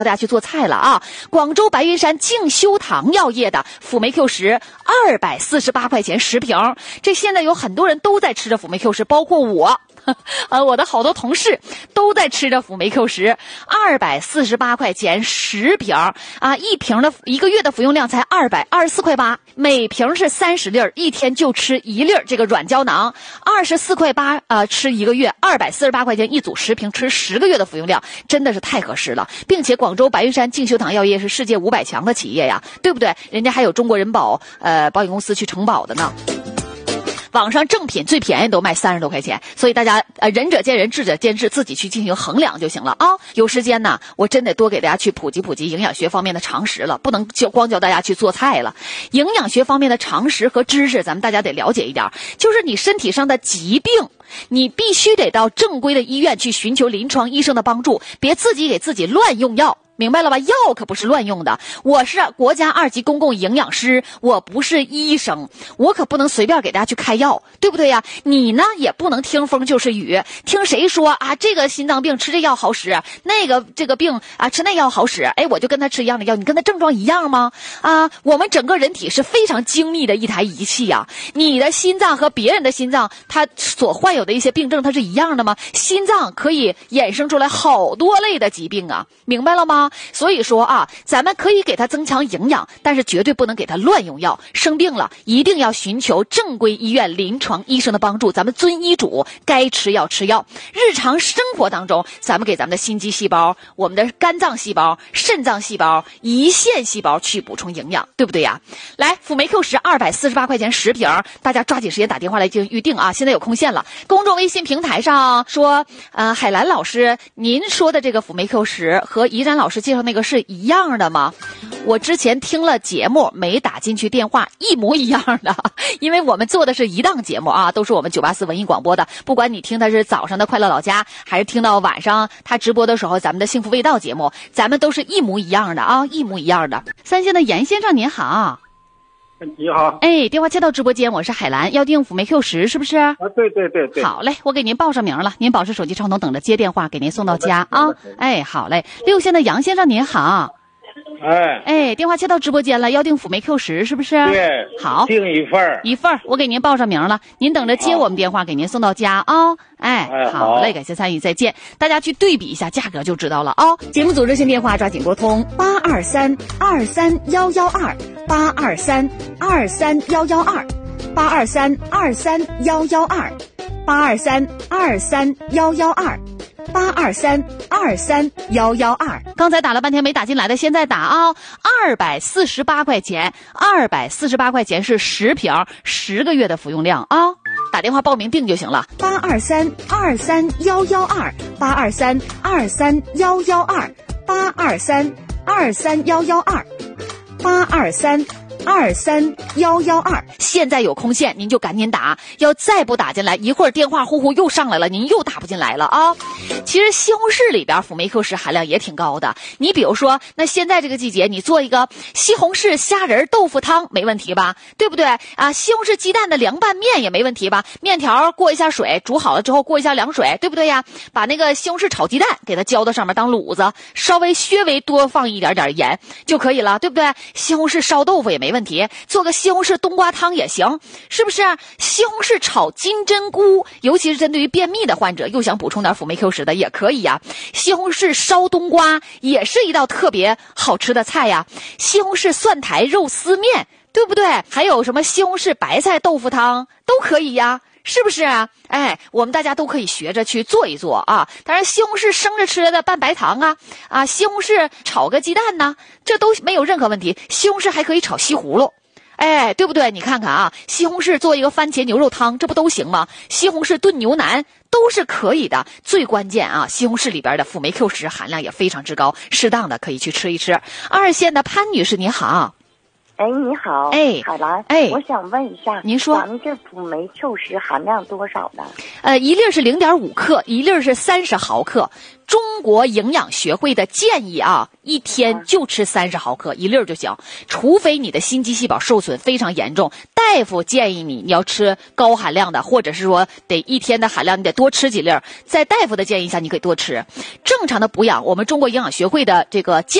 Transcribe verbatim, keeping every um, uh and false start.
大家去做菜了啊！广州白云山静修堂药业的辅酶 Q 十二百四十八块钱十瓶，这现在有很多人都在吃着辅酶 Q 十，包括我。呃，我的好多同事都在吃着辅酶 Q 十，二百四十八块钱十瓶啊，一瓶的一个月的服用量才二百二十四块八，每瓶是三十粒，一天就吃一粒这个软胶囊，二十四块八啊，吃一个月，二百四十八块钱一组十瓶，吃十个月的服用量，真的是太合适了。并且广州白云山静修堂药业是世界五百强的企业呀，对不对？人家还有中国人保呃保险公司去承保的呢。网上正品最便宜都卖三十多块钱，所以大家呃仁者见仁，智者见智，自己去进行衡量就行了啊。有时间呢，我真得多给大家去普及普及营养学方面的常识了，不能就光教大家去做菜了。营养学方面的常识和知识，咱们大家得了解一点，就是你身体上的疾病，你必须得到正规的医院去寻求临床医生的帮助，别自己给自己乱用药。明白了吧？药可不是乱用的。我是国家二级公共营养师，我不是医生，我可不能随便给大家去开药，对不对呀？你呢也不能听风就是雨，听谁说啊这个心脏病吃这药好使，那个这个病啊吃那药好使，哎我就跟他吃一样的药，你跟他症状一样吗？啊，我们整个人体是非常精密的一台仪器啊，你的心脏和别人的心脏，它所患有的一些病症它是一样的吗？心脏可以衍生出来好多类的疾病啊，明白了吗？所以说啊，咱们可以给他增强营养，但是绝对不能给他乱用药。生病了一定要寻求正规医院临床医生的帮助，咱们遵医嘱，该吃药吃药。日常生活当中，咱们给咱们的心肌细胞、我们的肝脏细胞、肾脏细胞、胰腺细胞去补充营养，对不对呀？来，辅酶 Q 十二百四十八块钱十瓶，大家抓紧时间打电话来进行预定啊！现在有空限了。公众微信平台上说，呃，海兰老师，您说的这个辅酶 Q 十和怡然老师介绍那个是一样的吗？我之前听了节目没打进去电话，一模一样的，因为我们做的是一档节目啊，都是我们九八四文艺广播的，不管你听的是早上的快乐老家，还是听到晚上他直播的时候咱们的幸福味道节目，咱们都是一模一样的啊，一模一样的。三线的严先生您好。 你好， 哎，电话接到直播间，我是海兰，要订辅酶 Q 十是不是？ 啊，对对对对。 好嘞，我给您报上名了，您保持手机畅通，等着接电话，给您送到家啊。哎，好嘞。六线的杨先生您好。 哎哎，电话接到直播间了，要订辅酶 Q 十是不是？ 对。 好， 订一份儿。 一份儿，我给您报上名了，您等着接我们电话，给您送到家啊。哎， 哎好嘞，感谢参与，再见。大家去对比一下价格就知道了啊。节目组热线电话抓紧拨通八二三二三幺幺二八二三二三幺幺二八二三二三幺幺二八二三二三幺幺二八二三二三幺幺二。刚才打了半天没打进来的，现在打啊！二百四十八块钱，二百四十八块钱是十瓶，十个月的服用量啊！打电话报名订就行了。八二三二三幺幺二，八二三二三幺幺二，八二三二三幺幺二，八二三二三幺幺二。现在有空线您就赶紧打，要再不打进来，一会儿电话呼呼又上来了，您又打不进来了啊！其实西红柿里边辅酶 Q 十含量也挺高的，你比如说，那现在这个季节你做一个西红柿虾仁豆腐汤没问题吧？对不对啊？西红柿鸡蛋的凉拌面也没问题吧？面条过一下水，煮好了之后过一下凉水，对不对呀？把那个西红柿炒鸡蛋给它浇到上面当卤子，稍微稍微多放一点点盐就可以了，对不对？西红柿烧豆腐也没问题，做个西红柿冬瓜汤也行，是不是？西红柿炒金针菇，尤其是针对于便秘的患者，又想补充点辅酶 Q 十的也可以呀。西红柿烧冬瓜也是一道特别好吃的菜呀。西红柿蒜苔肉丝面，对不对？还有什么西红柿白菜豆腐汤都可以呀。是不是啊？哎，我们大家都可以学着去做一做啊！当然，西红柿生着吃的拌白糖啊，啊，西红柿炒个鸡蛋呢，这都没有任何问题。西红柿还可以炒西葫芦，哎，对不对？你看看啊，西红柿做一个番茄牛肉汤，这不都行吗？西红柿炖牛腩都是可以的。最关键啊，西红柿里边的辅酶 Q 十含量也非常之高，适当的可以去吃一吃。二线的潘女士，你好。 哎，你好， 哎， 海兰， 哎， 我想问一下， 您说， 咱们这辅酶 Q 十含量多少呢？ 呃，一粒是零点五克，一粒是三十毫克。中国营养学会的建议啊，一天就吃三十毫克，一粒就行，除非你的心肌细胞受损非常严重，大夫建议你你要吃高含量的，或者是说得一天的含量你得多吃几粒，在大夫的建议下你可以多吃。正常的补养，我们中国营养学会的这个建